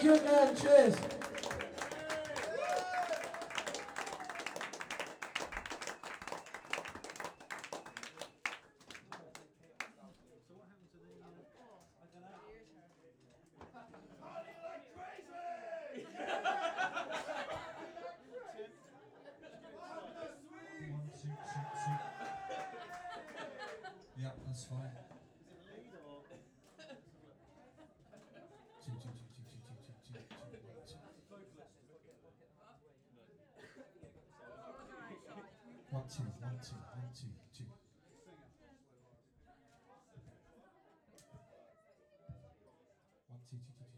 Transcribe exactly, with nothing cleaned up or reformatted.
Thank you again. Cheers. Yeah, that's fine. Two, two, two, two, two, two, two, two, two, one, two. One, two, one, two, one, two, two. One, two, two, two, two.